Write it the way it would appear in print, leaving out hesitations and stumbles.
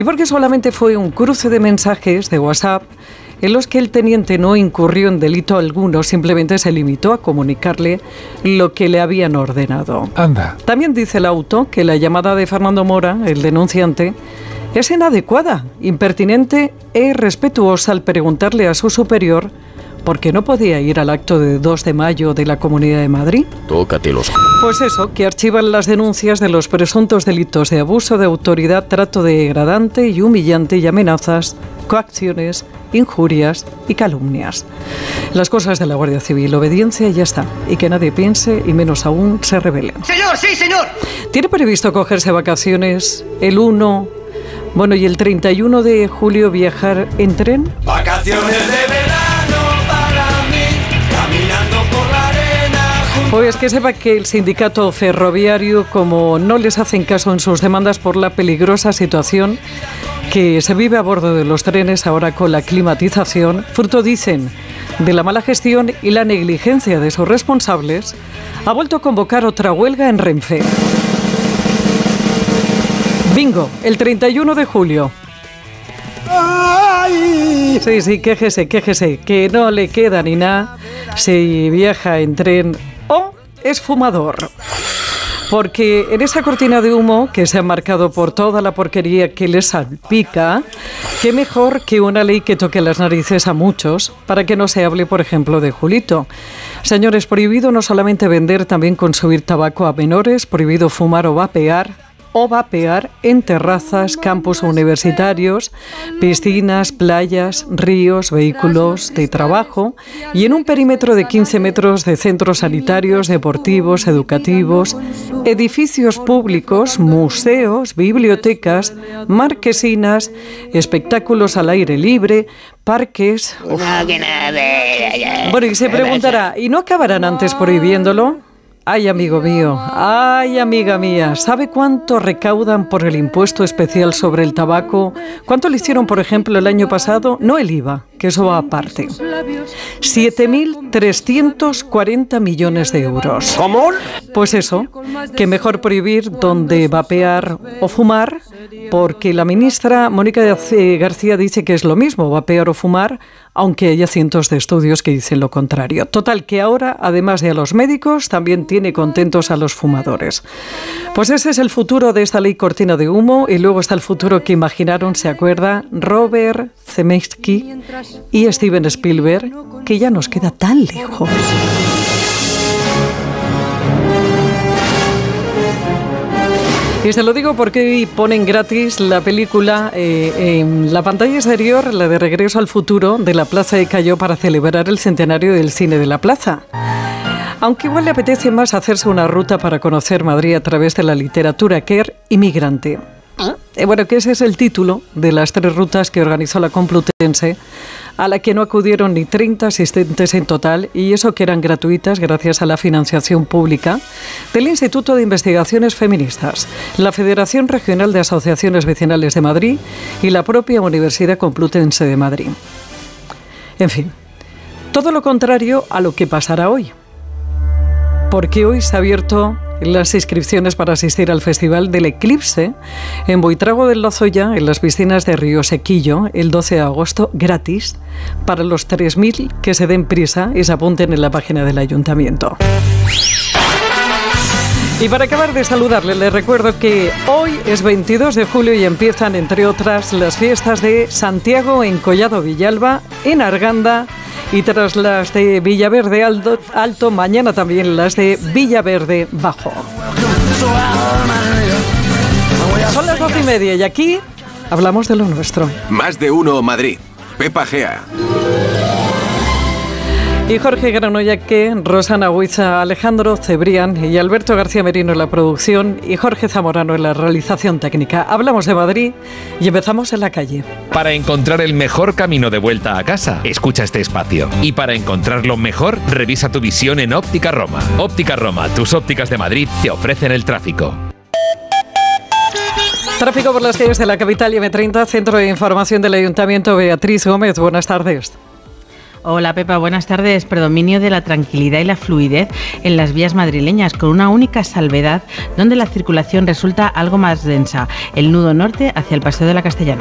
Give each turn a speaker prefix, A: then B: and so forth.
A: Y porque solamente fue un cruce de mensajes de WhatsApp en los que el teniente no incurrió en delito alguno, simplemente se limitó a comunicarle lo que le habían ordenado.
B: Anda.
A: También dice el auto que la llamada de Fernando Mora, el denunciante, es inadecuada, impertinente e irrespetuosa al preguntarle a su superior por qué no podía ir al acto de 2 de mayo de la Comunidad de Madrid.
C: Tócate los...
A: Pues eso, que archivan las denuncias de los presuntos delitos de abuso de autoridad, trato degradante y humillante y amenazas, coacciones, injurias y calumnias. Las cosas de la Guardia Civil, obediencia y ya está. Y que nadie piense y menos aún se rebele.
D: ¡Señor, sí, señor!
A: ¿Tiene previsto cogerse vacaciones el 1, y el 31 de julio viajar en tren?
E: Vacaciones de verano para mí, caminando por la arena.
A: Pues que sepa que el sindicato ferroviario, como no les hacen caso en sus demandas por la peligrosa situación que se vive a bordo de los trenes ahora con la climatización, fruto, dicen, de la mala gestión y la negligencia de sus responsables, ha vuelto a convocar otra huelga en Renfe. Bingo, el 31 de julio. Sí, quéjese, que no le queda ni nada si viaja en tren o es fumador. Porque en esa cortina de humo que se ha marcado por toda la porquería que le salpica, qué mejor que una ley que toque las narices a muchos para que no se hable, por ejemplo, de Julito. Señores, prohibido no solamente vender, también consumir tabaco a menores, prohibido fumar o vapear en terrazas, campus universitarios, piscinas, playas, ríos, vehículos de trabajo y en un perímetro de 15 metros de centros sanitarios, deportivos, educativos, edificios públicos, museos, bibliotecas, marquesinas, espectáculos al aire libre, parques... Bueno, y se preguntará, ¿y no acabarán antes prohibiéndolo? Ay, amigo mío, ay, amiga mía, ¿sabe cuánto recaudan por el impuesto especial sobre el tabaco? ¿Cuánto le hicieron, por ejemplo, el año pasado? No el IVA, que eso va aparte. 7.340 millones de euros.
C: ¿Cómo?
A: Pues eso, que mejor prohibir donde vapear o fumar, porque la ministra Mónica García dice que es lo mismo, vapear o fumar, aunque haya cientos de estudios que dicen lo contrario. Total, que ahora, además de a los médicos, también tiene contentos a los fumadores. Pues ese es el futuro de esta ley cortina de humo, y luego está el futuro que imaginaron, ¿se acuerda? Robert Zemeckis y Steven Spielberg, que ya nos queda tan lejos. Y se lo digo porque hoy ponen gratis la película en la pantalla exterior, la de Regreso al Futuro, de la Plaza de Callao, para celebrar el centenario del cine de la plaza. Aunque igual le apetece más hacerse una ruta para conocer Madrid a través de la literatura queer inmigrante. Bueno, que ese es el título de las 3 rutas que organizó la Complutense, a la que no acudieron ni 30 asistentes en total, y eso que eran gratuitas gracias a la financiación pública del Instituto de Investigaciones Feministas, la Federación Regional de Asociaciones Vecinales de Madrid y la propia Universidad Complutense de Madrid. En fin, todo lo contrario a lo que pasará hoy, porque hoy se ha abierto las inscripciones para asistir al Festival del Eclipse en Buitrago del Lozoya, en las piscinas de Río Sequillo, el 12 de agosto, gratis, para los 3.000 que se den prisa y se apunten en la página del Ayuntamiento. Y para acabar de saludarle, les recuerdo que hoy es 22 de julio y empiezan, entre otras, las fiestas de Santiago en Collado Villalba, en Arganda, y tras las de Villaverde Alto, mañana también las de Villaverde Bajo. Son las 12:30 y aquí hablamos de lo nuestro.
F: Más de uno Madrid. Pepa Gea.
A: Y Jorge Granollaque, Rosana Huiza, Alejandro Cebrián y Alberto García Merino en la producción y Jorge Zamorano en la realización técnica. Hablamos de Madrid y empezamos en la calle.
G: Para encontrar el mejor camino de vuelta a casa, escucha este espacio. Y para encontrarlo mejor, revisa tu visión en Óptica Roma. Óptica Roma, tus ópticas de Madrid te ofrecen el tráfico.
A: Tráfico por las calles de la capital y M30, Centro de Información del Ayuntamiento. Beatriz Gómez, buenas tardes.
B: Hola Pepa, buenas tardes. Predominio de la tranquilidad y la fluidez en las vías madrileñas, con una única salvedad donde la circulación resulta algo más densa, el nudo norte hacia el Paseo de la Castellana.